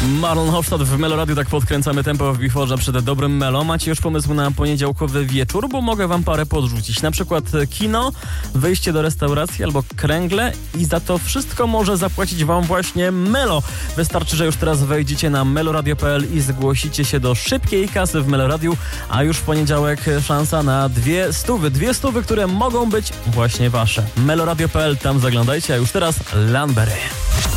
Marlon Hofstad w Melo Radio, tak podkręcamy tempo w Biforze przed dobrym Melo. Macie już pomysł na poniedziałkowy wieczór, bo mogę wam parę podrzucić. Na przykład kino, wyjście do restauracji albo kręgle i za to wszystko może zapłacić wam właśnie Melo. Wystarczy, że już teraz wejdziecie na meloradio.pl i zgłosicie się do szybkiej kasy w Melo Radiu, a już w poniedziałek szansa na 200, które mogą być właśnie wasze. meloradio.pl, tam zaglądajcie, a już teraz Landberry.